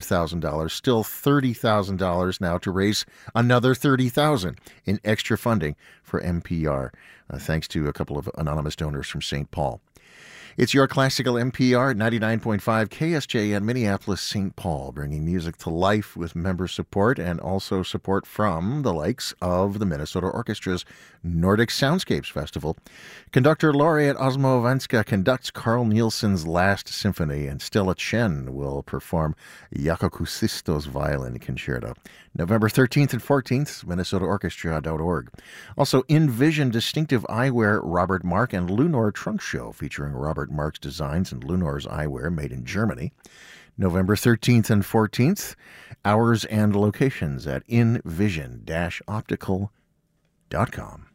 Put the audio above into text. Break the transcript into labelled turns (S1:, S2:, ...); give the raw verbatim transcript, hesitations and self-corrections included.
S1: thousand dollars, still thirty thousand dollars now to raise another thirty thousand dollars in extra funding for N P R, uh, thanks to a couple of anonymous donors from Saint Paul. It's your classical N P R, ninety-nine point five K S J N, Minneapolis, Saint Paul, bringing music to life with member support and also support from the likes of the Minnesota Orchestra's Nordic Soundscapes Festival. Conductor laureate Osmo Vanska conducts Carl Nielsen's Last Symphony, and Stella Chen will perform Jaakko Kuusisto's Violin Concerto. November thirteenth and fourteenth, minnesota orchestra dot org. Also, Envision Distinctive Eyewear, Robert Mark and Lunor Trunk Show, featuring Robert Mark's designs and Lunor's eyewear made in Germany. November thirteenth and fourteenth, hours and locations at envision dash optical dot com.